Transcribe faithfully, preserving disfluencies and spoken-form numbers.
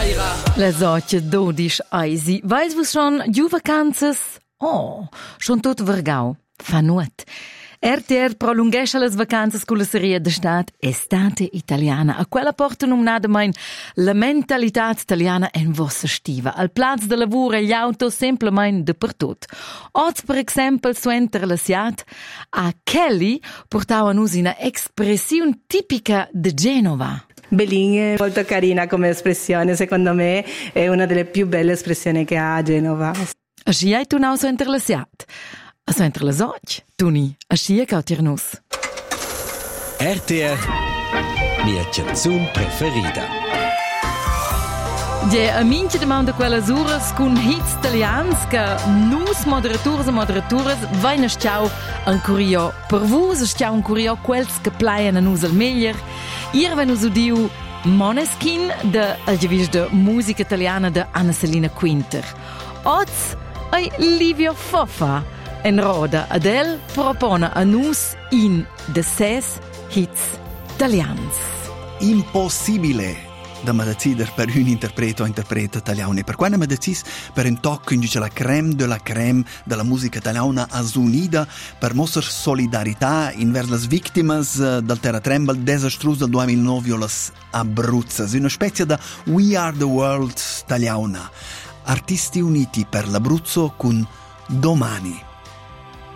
Le socce dodici eisi. Weiss vus schon, giu vacanzas? Oh, schon tot vergau. Fa nuot. R T R prolungescha las vacanzas con la serie d'estat Estate Italiana. A quella porta nominata mein la mentalità italiana en vossa stiva. Al plaz de lavoro e gli auto semplicemente dappertut. Oz, per esempio, suenter la Siat, a Kelly portava a nus una espressione tipica de Genova. Belin è molto carina come espressione, secondo me è una delle più belle espressioni che ha Genova. Asci hai tu nau suenter la Siat. A suenter la Soc. Tuni, asci è cautir nus. R T R, mia canzone preferita. Die a minche demanda quella uras con hits italians che nus moderatores e moderatores vaina stiau an curio per vus stiau an curio quels che plaian a nus al meglier. Ir wenn us udiu Måneskin de a gevis de musica italiana de Anna Selina Quinter. Oz ai Livio Foffa en roda Adel propone a nus in de ses hits italians. Impossibile da me decider per un interpreto o interpreta italiano e per quando me decis per un tocco indice la crème de la crème della musica italiana asunida per mostrare solidarietà inverso le vittime del terratrembol desastroso del duemilanove las Abruzzas, una specie da We Are the World italiana. Artisti uniti per l'Abruzzo con Domani.